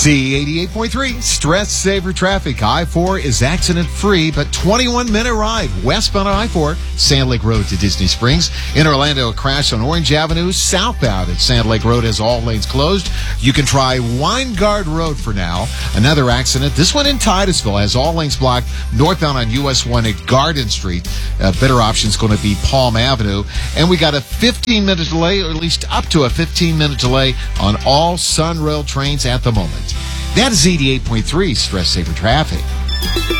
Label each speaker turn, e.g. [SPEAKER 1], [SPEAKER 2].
[SPEAKER 1] Z88.3, stress saver traffic. I-4 is accident-free, but 21-minute ride westbound on I-4, Sand Lake Road to Disney Springs. In Orlando, a crash on Orange Avenue. Southbound at Sand Lake Road has all lanes closed. You can try Weingard Road for now. Another accident, this one in Titusville, has all lanes blocked. Northbound on US 1 at Garden Street. Better option is going to be Palm Avenue. And we got a 15-minute delay, or at least up to a 15-minute delay on all Sunrail trains at the moment. That is 88.3 stress saver traffic.